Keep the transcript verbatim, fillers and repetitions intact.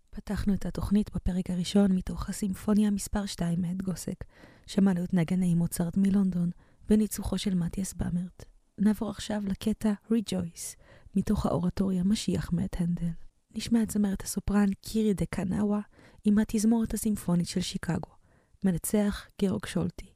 פתחנו את התוכנית בפרק הראשון מתוך הסימפוניה מספר שתיים מאת גוסק. שמענו את נגני מוצרט מלונדון בניצוחו של מתיאס במרט. נעבור עכשיו לקטע Rejoice מתוך האורטוריה משיח מאת הנדל. נשמע את זמרת הסופרן קירי דה קנאווה עם התזמורת הסימפונית של שיקגו. מנצח גאורג שולטי.